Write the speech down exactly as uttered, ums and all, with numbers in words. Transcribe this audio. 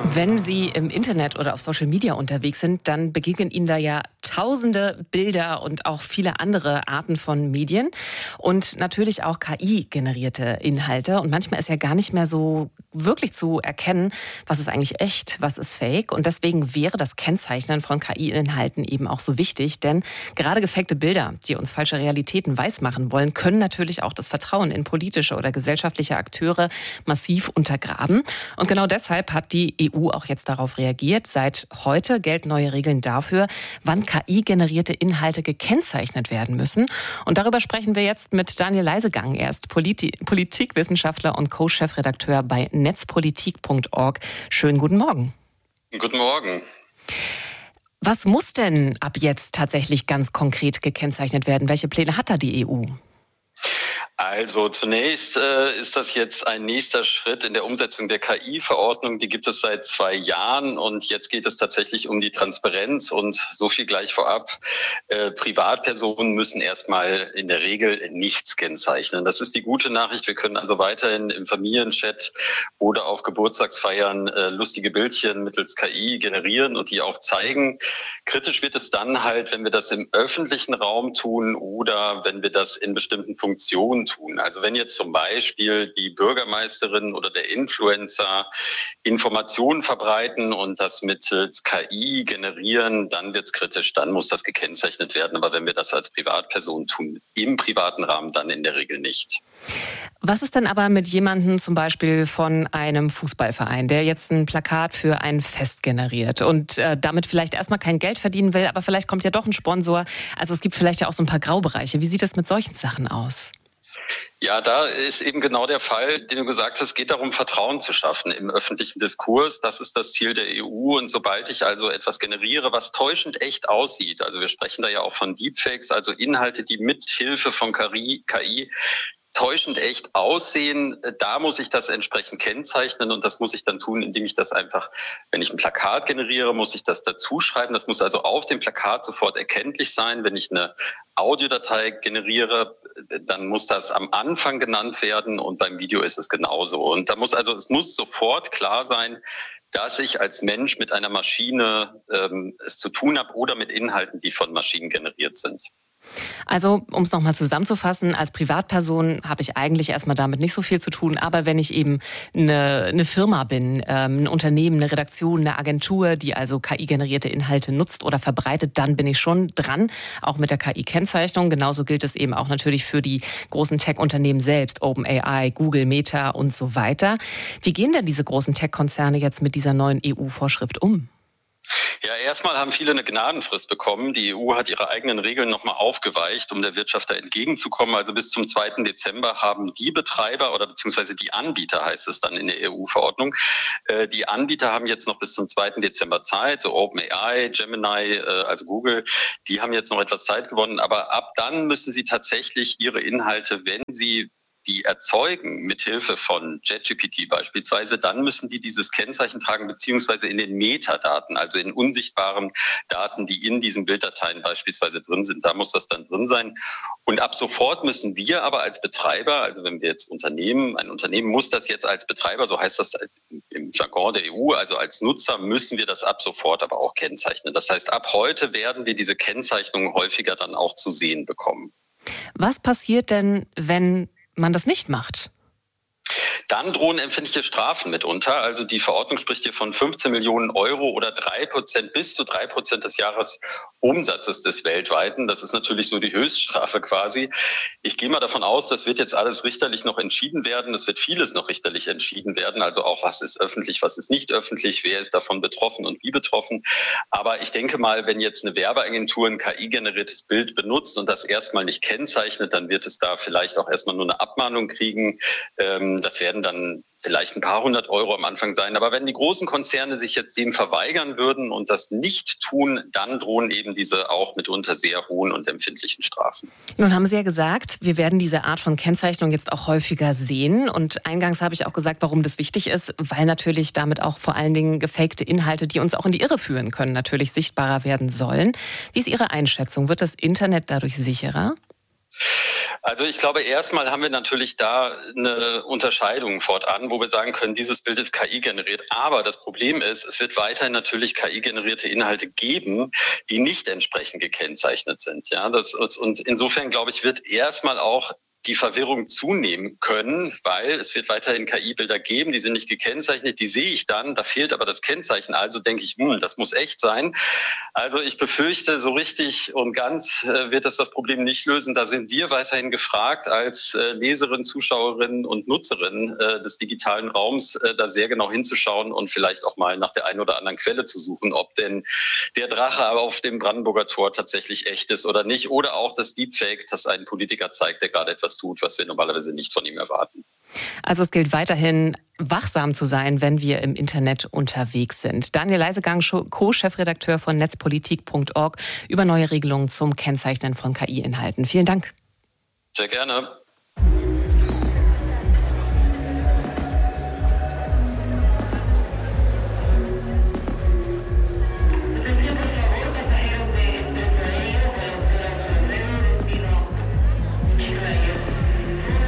Wenn Sie im Internet oder auf Social Media unterwegs sind, dann begegnen Ihnen da ja tausende Bilder und auch viele andere Arten von Medien und natürlich auch K I-generierte Inhalte. Und manchmal ist ja gar nicht mehr so wirklich zu erkennen, was ist eigentlich echt, was ist fake. Und deswegen wäre das Kennzeichnen von K I-Inhalten eben auch so wichtig. Denn gerade gefakte Bilder, die uns falsche Realitäten weismachen wollen, können natürlich auch das Vertrauen in politische oder gesellschaftliche Akteure massiv untergraben. Und genau deshalb hat die E U auch jetzt darauf reagiert. Seit heute gelten neue Regeln dafür, wann K I-generierte Inhalte gekennzeichnet werden müssen. Und darüber sprechen wir jetzt mit Daniel Leisegang. Er ist Politi- Politikwissenschaftler und Co-Chefredakteur bei netzpolitik punkt org. Schönen guten Morgen. Guten Morgen. Was muss denn ab jetzt tatsächlich ganz konkret gekennzeichnet werden? Welche Pläne hat da die E U? Also zunächst äh, ist das jetzt ein nächster Schritt in der Umsetzung der K I-Verordnung. Die gibt es seit zwei Jahren und jetzt geht es tatsächlich um die Transparenz und so viel gleich vorab. Äh, Privatpersonen müssen erstmal in der Regel nichts kennzeichnen. Das ist die gute Nachricht. Wir können also weiterhin im Familienchat oder auf Geburtstagsfeiern äh, lustige Bildchen mittels K I generieren und die auch zeigen. Kritisch wird es dann halt, wenn wir das im öffentlichen Raum tun oder wenn wir das in bestimmten Funktionen tun. Also wenn jetzt zum Beispiel die Bürgermeisterin oder der Influencer Informationen verbreiten und das mittels K I generieren, dann wird es kritisch, dann muss das gekennzeichnet werden. Aber wenn wir das als Privatperson tun, im privaten Rahmen, dann in der Regel nicht. Was ist denn aber mit jemandem zum Beispiel von einem Fußballverein, der jetzt ein Plakat für ein Fest generiert und äh, damit vielleicht erstmal kein Geld verdienen will, aber vielleicht kommt ja doch ein Sponsor. Also es gibt vielleicht ja auch so ein paar Graubereiche. Wie sieht das mit solchen Sachen aus? Ja, da ist eben genau der Fall, den du gesagt hast. Es geht darum, Vertrauen zu schaffen im öffentlichen Diskurs. Das ist das Ziel der E U. Und sobald ich also etwas generiere, was täuschend echt aussieht, also wir sprechen da ja auch von Deepfakes, also Inhalte, die mit Hilfe von K I täuschend echt aussehen, da muss ich das entsprechend kennzeichnen und das muss ich dann tun, indem ich das einfach, wenn ich ein Plakat generiere, muss ich das dazu schreiben. Das muss also auf dem Plakat sofort erkenntlich sein. Wenn ich eine Audiodatei generiere, dann muss das am Anfang genannt werden und beim Video ist es genauso. Und da muss also, es muss sofort klar sein, dass ich als Mensch mit einer Maschine ähm, es zu tun habe oder mit Inhalten, die von Maschinen generiert sind. Also, um es nochmal zusammenzufassen, als Privatperson habe ich eigentlich erstmal damit nicht so viel zu tun. Aber wenn ich eben eine, eine Firma bin, ähm, ein Unternehmen, eine Redaktion, eine Agentur, die also K I-generierte Inhalte nutzt oder verbreitet, dann bin ich schon dran, auch mit der K I-Kennzeichnung. Genauso gilt es eben auch natürlich für die großen Tech-Unternehmen selbst, OpenAI, Google, Meta und so weiter. Wie gehen denn diese großen Tech-Konzerne jetzt mit dieser neuen E U-Vorschrift um? Ja, erstmal haben viele eine Gnadenfrist bekommen. Die E U hat ihre eigenen Regeln nochmal aufgeweicht, um der Wirtschaft da entgegenzukommen. Also bis zum zweiten Dezember haben die Betreiber oder beziehungsweise die Anbieter, heißt es dann in der E U-Verordnung, äh, die Anbieter haben jetzt noch bis zum zweiten Dezember Zeit, so OpenAI, Gemini, äh, also Google, die haben jetzt noch etwas Zeit gewonnen. Aber ab dann müssen sie tatsächlich ihre Inhalte, wenn sie die erzeugen, mithilfe von ChatGPT beispielsweise, dann müssen die dieses Kennzeichen tragen, beziehungsweise in den Metadaten, also in unsichtbaren Daten, die in diesen Bilddateien beispielsweise drin sind. Da muss das dann drin sein. Und ab sofort müssen wir aber als Betreiber, also wenn wir jetzt Unternehmen, ein Unternehmen muss das jetzt als Betreiber, so heißt das im Jargon der E U, also als Nutzer müssen wir das ab sofort aber auch kennzeichnen. Das heißt, ab heute werden wir diese Kennzeichnung häufiger dann auch zu sehen bekommen. Was passiert denn, wenn man das nicht macht? Dann drohen empfindliche Strafen mitunter. Also die Verordnung spricht hier von fünfzehn Millionen Euro oder drei Prozent bis zu drei Prozent des Jahresumsatzes des weltweiten. Das ist natürlich so die Höchststrafe quasi. Ich gehe mal davon aus, das wird jetzt alles richterlich noch entschieden werden. Es wird vieles noch richterlich entschieden werden. Also auch, was ist öffentlich, was ist nicht öffentlich, wer ist davon betroffen und wie betroffen. Aber ich denke mal, wenn jetzt eine Werbeagentur ein K I-generiertes Bild benutzt und das erstmal nicht kennzeichnet, dann wird es da vielleicht auch erstmal nur eine Abmahnung kriegen. Das werden dann vielleicht ein paar hundert Euro am Anfang sein. Aber wenn die großen Konzerne sich jetzt dem verweigern würden und das nicht tun, dann drohen eben diese auch mitunter sehr hohen und empfindlichen Strafen. Nun haben Sie ja gesagt, wir werden diese Art von Kennzeichnung jetzt auch häufiger sehen. Und eingangs habe ich auch gesagt, warum das wichtig ist, weil natürlich damit auch vor allen Dingen gefakte Inhalte, die uns auch in die Irre führen können, natürlich sichtbarer werden sollen. Wie ist Ihre Einschätzung? Wird das Internet dadurch sicherer? Also ich glaube, erstmal haben wir natürlich da eine Unterscheidung fortan, wo wir sagen können, dieses Bild ist K I generiert. Aber das Problem ist, es wird weiterhin natürlich K I-generierte Inhalte geben, die nicht entsprechend gekennzeichnet sind. Ja, das, und insofern, glaube ich, wird erstmal auch die Verwirrung zunehmen können, weil es wird weiterhin K I-Bilder geben, die sind nicht gekennzeichnet, die sehe ich dann, da fehlt aber das Kennzeichen, also denke ich, hm, das muss echt sein. Also ich befürchte, so richtig und ganz äh, wird das das Problem nicht lösen. Da sind wir weiterhin gefragt, als äh, Leserin, Zuschauerin und Nutzerin äh, des digitalen Raums, äh, da sehr genau hinzuschauen und vielleicht auch mal nach der einen oder anderen Quelle zu suchen, ob denn der Drache auf dem Brandenburger Tor tatsächlich echt ist oder nicht. Oder auch das Deepfake, das ein Politiker zeigt, der gerade etwas tut, was wir normalerweise nicht von ihm erwarten. Also es gilt weiterhin, wachsam zu sein, wenn wir im Internet unterwegs sind. Daniel Leisegang, Co-Chefredakteur von netzpolitik punkt org, über neue Regelungen zum Kennzeichnen von K I-Inhalten. Vielen Dank. Sehr gerne.